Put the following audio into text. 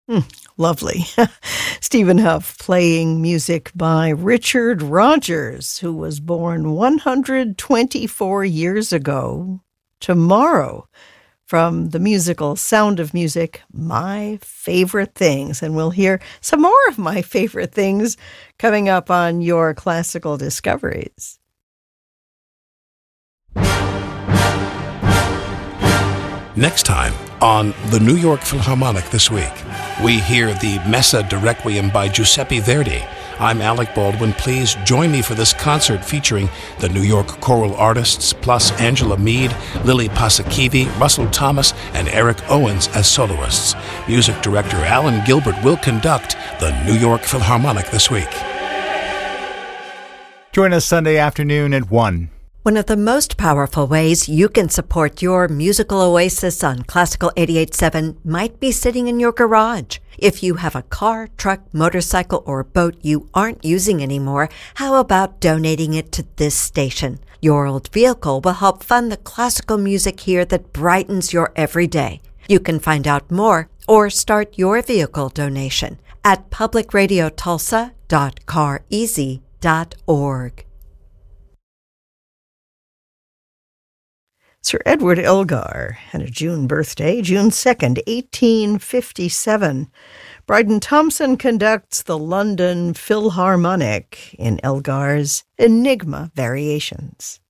Lovely. Stephen Huff playing music by Richard Rodgers, who was born 124 years ago tomorrow, from the musical Sound of Music, My Favorite Things. And we'll hear some more of My Favorite Things coming up on your classical discoveries. Next time on the New York Philharmonic This Week, we hear the Messa de Requiem by Giuseppe Verdi. I'm Alec Baldwin. Please join me for this concert featuring the New York choral artists, plus Angela Mead, Lily Pasakivi, Russell Thomas, and Eric Owens as soloists. Music director Alan Gilbert will conduct the New York Philharmonic This Week. Join us Sunday afternoon at 1. One of the most powerful ways you can support your musical oasis on Classical 88.7 might be sitting in your garage. If you have a car, truck, motorcycle, or boat you aren't using anymore, how about donating it to this station? Your old vehicle will help fund the classical music here that brightens your everyday. You can find out more or start your vehicle donation at publicradiotulsa.careasy.org. Sir Edward Elgar had a June birthday, June 2nd, 1857. Bryden Thompson conducts the London Philharmonic in Elgar's Enigma Variations.